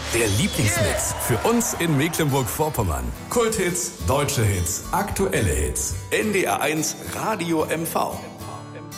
Der Lieblingsmix für uns in Mecklenburg-Vorpommern. Kulthits, deutsche Hits, aktuelle Hits. NDR 1 Radio MV.